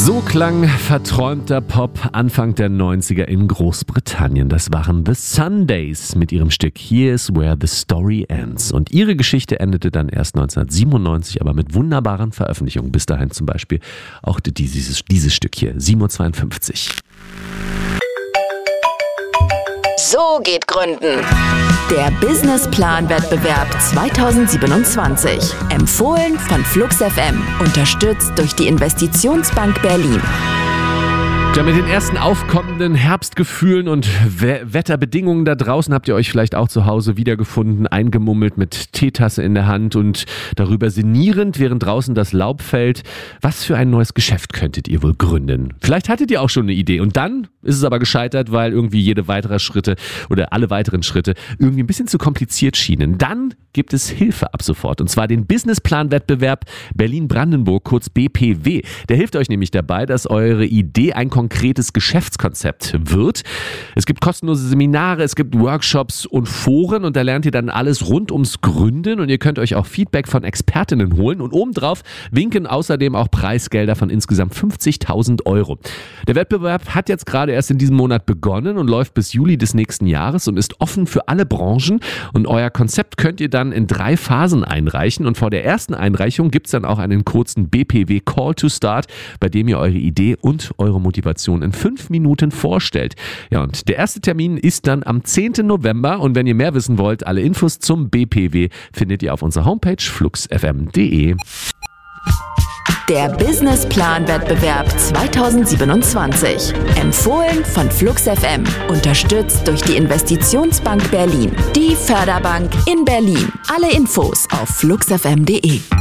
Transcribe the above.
So klang verträumter Pop Anfang der 90er in Großbritannien. Das waren The Sundays mit ihrem Stück Here's Where the Story Ends. Und ihre Geschichte endete dann erst 1997, aber mit wunderbaren Veröffentlichungen. Bis dahin zum Beispiel auch dieses Stück hier, 7:52 Uhr. So geht Gründen. Der Businessplan-Wettbewerb 2027. Empfohlen von Flux FM. Unterstützt durch die Investitionsbank Berlin. Ja, mit den ersten aufkommenden Herbstgefühlen und Wetterbedingungen da draußen habt ihr euch vielleicht auch zu Hause wiedergefunden, eingemummelt mit Teetasse in der Hand und darüber sinnierend, während draußen das Laub fällt. Was für ein neues Geschäft könntet ihr wohl gründen? Vielleicht hattet ihr auch schon eine Idee und dann ist es aber gescheitert, weil irgendwie alle weiteren Schritte irgendwie ein bisschen zu kompliziert schienen. Dann gibt es Hilfe ab sofort und zwar den Businessplan-Wettbewerb Berlin-Brandenburg, kurz BPW. Der hilft euch nämlich dabei, dass eure Idee ein konkretes Geschäftskonzept wird. Es gibt kostenlose Seminare, es gibt Workshops und Foren und da lernt ihr dann alles rund ums Gründen und ihr könnt euch auch Feedback von Expertinnen holen und obendrauf winken außerdem auch Preisgelder von insgesamt 50.000 Euro. Der Wettbewerb hat jetzt gerade erst in diesem Monat begonnen und läuft bis Juli des nächsten Jahres und ist offen für alle Branchen und euer Konzept könnt ihr dann in 3 Phasen einreichen und vor der ersten Einreichung gibt es dann auch einen kurzen BPW Call to Start, bei dem ihr eure Idee und eure Motivation in 5 Minuten vorstellt. Ja, und der erste Termin ist dann am 10. November und wenn ihr mehr wissen wollt, alle Infos zum BPW findet ihr auf unserer Homepage fluxfm.de. Der Businessplan-Wettbewerb 2027. Empfohlen von Flux FM. Unterstützt durch die Investitionsbank Berlin. Die Förderbank in Berlin. Alle Infos auf fluxfm.de.